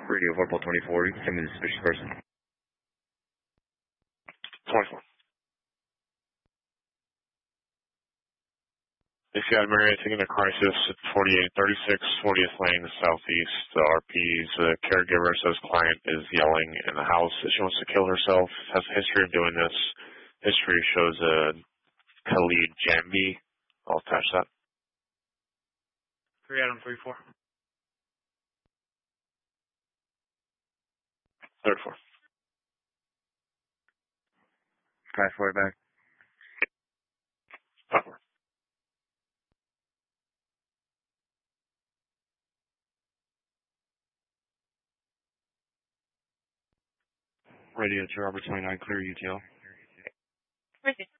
Radio Vorpal 24, you can send me the suspicious person. 24. If you had Marriott taking a crisis at 4836 40th Lane, Southeast, the RP's caregiver says client is yelling in the house that she wants to kill herself, has a history of doing this. History shows a Khalid Jambi. I'll attach that. 3 Adam 34. Third floor. 5-4 back. 5-4. Radio to Robert 29, clear UTL. Receive.